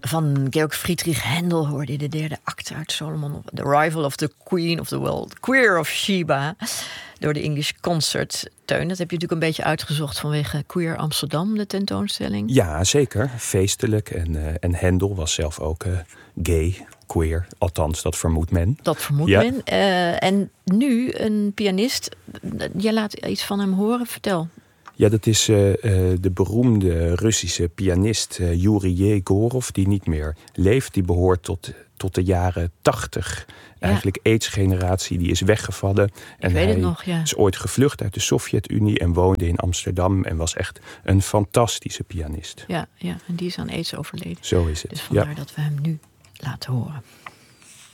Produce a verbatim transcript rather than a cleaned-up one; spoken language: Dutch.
Van Georg Friedrich Händel hoorde je de derde acte uit Solomon. The Arrival of the Queen of the World, Queer of Sheba. Door de English Concert Teun. Dat heb je natuurlijk een beetje uitgezocht vanwege Queer Amsterdam, de tentoonstelling. Ja, zeker. Feestelijk. En, uh, en Händel was zelf ook uh, gay, queer. Althans, dat vermoedt men. Dat vermoedt ja. men. Uh, en nu een pianist. Jij laat iets van hem horen. Vertel. Ja, dat is uh, uh, de beroemde Russische pianist uh, Yuri Yegorov, die niet meer leeft. Die behoort tot, tot de jaren tachtig. Ja. Eigenlijk AIDS-generatie, die is weggevallen. Ik en weet hij het nog, ja. is ooit gevlucht uit de Sovjet-Unie en woonde in Amsterdam. En was echt een fantastische pianist. Ja, ja, en die is aan AIDS overleden. Zo is het. Dus vandaar ja. dat we hem nu laten horen.